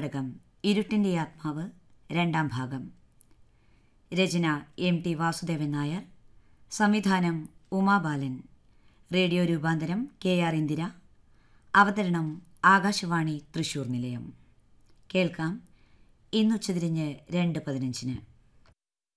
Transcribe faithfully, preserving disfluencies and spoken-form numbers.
നാടകം ഇരുട്ടിൻ്റെ ആത്മാവ് രണ്ടാം ഭാഗം. രചന എം ടി വാസുദേവൻ നായർ. സംവിധാനം ഉമാബാലൻ. റേഡിയോ രൂപാന്തരം കെ ആർ ഇന്ദിര. അവതരണം ആകാശവാണി തൃശൂർ നിലയം. കേൾക്കാം ഇന്നുച്ചതിരിഞ്ഞ് രണ്ട് പതിനഞ്ചിന്.